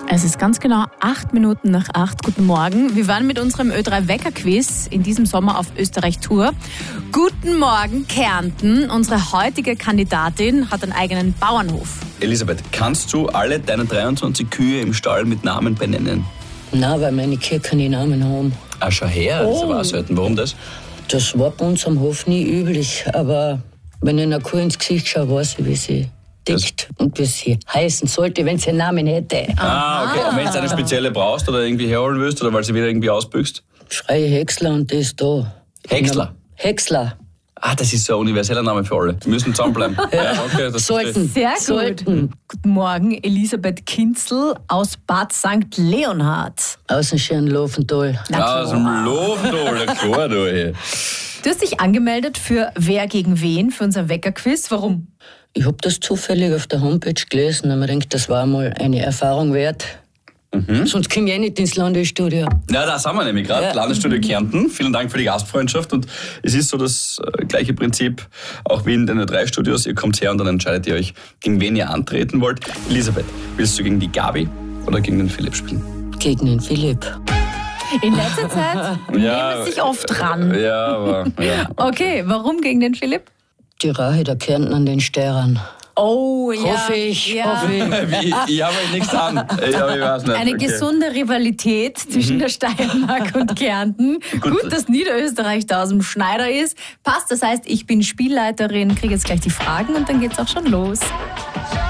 Es ist ganz genau 8 Minuten nach 8. Guten Morgen. Wir waren mit unserem Ö3-Wecker-Quiz in diesem Sommer auf Österreich-Tour. Guten Morgen, Kärnten. Unsere heutige Kandidatin hat einen eigenen Bauernhof. Elisabeth, kannst du alle deine 23 Kühe im Stall mit Namen benennen? Nein, weil meine Kühe keine Namen haben. Ah, schau her, das ist aber auch selten. Warum das? Das war bei uns am Hof nie üblich, aber wenn ich einer Kuh ins Gesicht schaue, weiß ich, wie sie tickt und wie sie heißen sollte, wenn sie einen Namen hätte. Ah, okay. Und wenn du eine spezielle brauchst oder irgendwie herholen willst oder weil sie wieder irgendwie ausbüchst? Schreie Häcksler und die ist da. Häcksler? Häcksler. Ah, das ist so ein universeller Name für alle. Wir müssen zusammenbleiben. Ja, okay, das Sollten. Sehr gut. Sollten. Guten Morgen, Elisabeth Kinzel aus Bad St. Leonhard. Aus dem schönen Lofental. Aus dem Lofendal, der klar, du hier. Du hast dich angemeldet für Wer gegen wen, für unser Wecker-Quiz. Warum? Ich habe das zufällig auf der Homepage gelesen und mir gedacht, das war mal eine Erfahrung wert. Sonst komme ich eh nicht ins Landesstudio. Ja, da sind wir nämlich gerade, Ja. Landesstudio Kärnten. Vielen Dank für die Gastfreundschaft und es ist so das gleiche Prinzip, auch wie in den 3 Studios. Ihr kommt her und dann entscheidet ihr euch, gegen wen ihr antreten wollt. Elisabeth, willst du gegen die Gabi oder gegen den Philipp spielen? Gegen den Philipp. In letzter Zeit nehmen es sich oft ran. Ja, aber ja. Okay, warum gegen den Philipp? Die Rache der Kärnten an den Sternen. Oh, ja. Hoffe ich, Ja. hoffe ich. Wie? Ich habe nichts an. Ich weiß nicht. Eine Okay. gesunde Rivalität zwischen der Steiermark und Kärnten. Gut, dass Niederösterreich da aus dem Schneider ist. Passt, das heißt, ich bin Spielleiterin, kriege jetzt gleich die Fragen und dann geht's auch schon los.